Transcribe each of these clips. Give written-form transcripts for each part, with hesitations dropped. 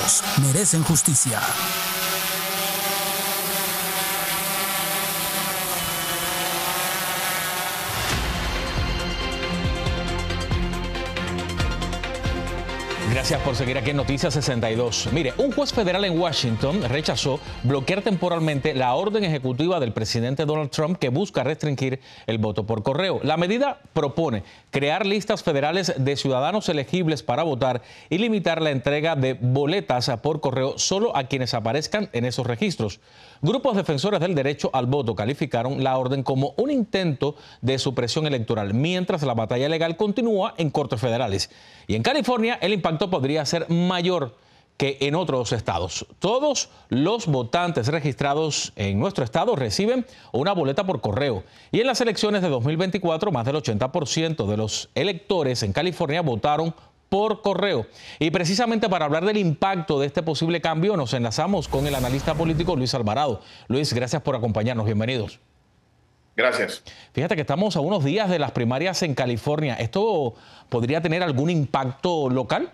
mexicanos merecen justicia. Gracias por seguir aquí en Noticias 62. Mire, un juez federal en Washington rechazó bloquear temporalmente la orden ejecutiva del presidente Donald Trump que busca restringir el voto por correo. La medida propone crear listas federales de ciudadanos elegibles para votar y limitar la entrega de boletas por correo solo a quienes aparezcan en esos registros. Grupos defensores del derecho al voto calificaron la orden como un intento de supresión electoral, mientras la batalla legal continúa en cortes federales. Y en California el impacto podría ser mayor que en otros estados. Todos los votantes registrados en nuestro estado reciben una boleta por correo. Y en las elecciones de 2024, más del 80% de los electores en California votaron por correo. Y precisamente para hablar del impacto de este posible cambio, nos enlazamos con el analista político Luis Alvarado. Luis, gracias por acompañarnos. Bienvenidos. Gracias. Fíjate que estamos a unos días de las primarias en California. ¿Esto podría tener algún impacto local?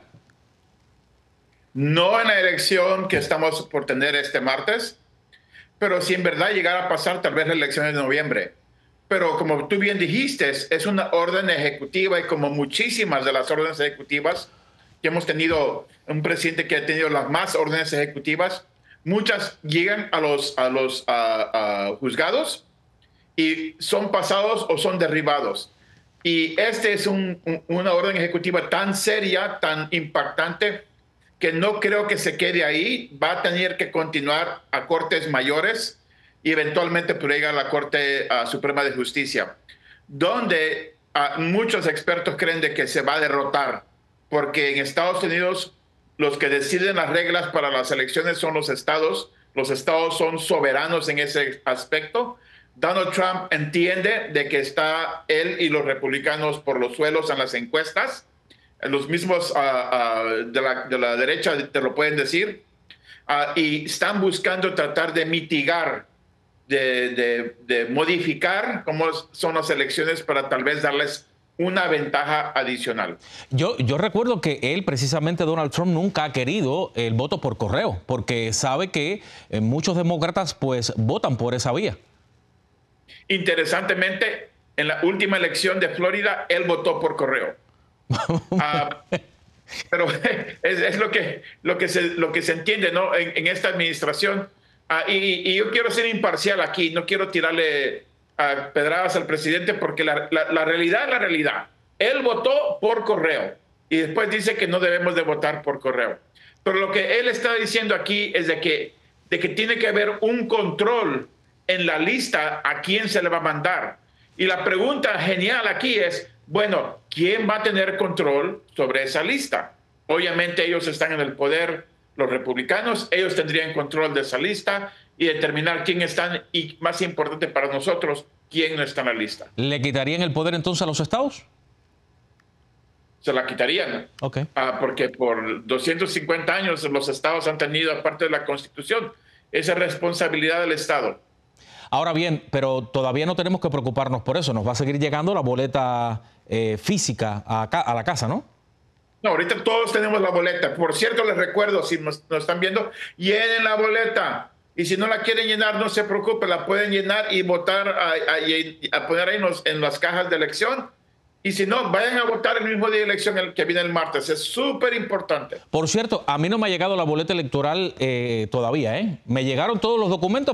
No en la elección que estamos por tener este martes, pero si en verdad llegara a pasar tal vez la elección de noviembre. Pero como tú bien dijiste, es una orden ejecutiva y como muchísimas de las órdenes ejecutivas que hemos tenido, un presidente que ha tenido las más órdenes ejecutivas, muchas llegan a los juzgados y son pasados o son derribados. Y este es una orden ejecutiva tan seria, tan impactante, que no creo que se quede ahí. Va a tener que continuar a cortes mayores y eventualmente puede llegar a la Corte Suprema de Justicia, donde muchos expertos creen de que se va a derrotar, porque en Estados Unidos los que deciden las reglas para las elecciones son los estados son soberanos en ese aspecto. Donald Trump entiende de que está él y los republicanos por los suelos en las encuestas, los mismos de la derecha te lo pueden decir, y están buscando tratar de mitigar, de modificar cómo son las elecciones para tal vez darles una ventaja adicional. Yo recuerdo que él, precisamente Donald Trump, nunca ha querido el voto por correo, porque sabe que muchos demócratas pues votan por esa vía. Interesantemente, en la última elección de Florida, él votó por correo. Pero es lo que se entiende, ¿no? en esta administración. Y yo quiero ser imparcial aquí, no quiero tirarle pedradas al presidente, porque la realidad es la realidad. Él votó por correo y después dice que no debemos de votar por correo. Pero lo que él está diciendo aquí es de que tiene que haber un control en la lista a quién se le va a mandar. Y la pregunta genial aquí es, bueno, ¿quién va a tener control sobre esa lista? Obviamente ellos están en el poder, los republicanos, ellos tendrían control de esa lista y determinar quién están, y más importante para nosotros, quién no está en la lista. ¿Le quitarían el poder entonces a los estados? Se la quitarían. Okay. Porque por 250 años los estados han tenido, aparte de la Constitución, esa responsabilidad del estado. Ahora bien, pero todavía no tenemos que preocuparnos por eso. Nos va a seguir llegando la boleta física a la casa, ¿no? No, ahorita todos tenemos la boleta. Por cierto, les recuerdo, si nos están viendo, llenen la boleta. Y si no la quieren llenar, no se preocupen, la pueden llenar y votar, a poner ahí en las cajas de elección. Y si no, vayan a votar el mismo día de elección que viene el martes. Es súper importante. Por cierto, a mí no me ha llegado la boleta electoral todavía, ¿eh? Me llegaron todos los documentos,